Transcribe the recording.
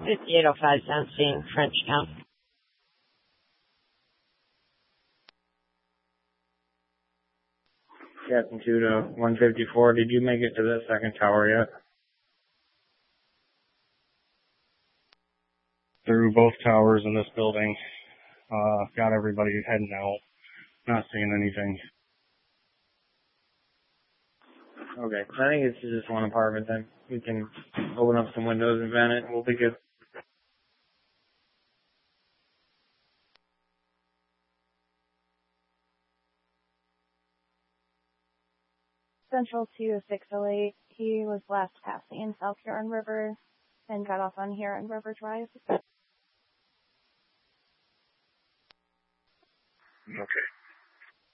5805 South St. Frenchtown. Captain 2 to 154, did you make it to the second tower yet? Through both towers in this building. Got everybody heading out. Not seeing anything. Okay, I think it's just one apartment then. We can open up some windows and vent it and we'll be good. Central 2608, he was last passing South Huron River and got off on Huron River Drive.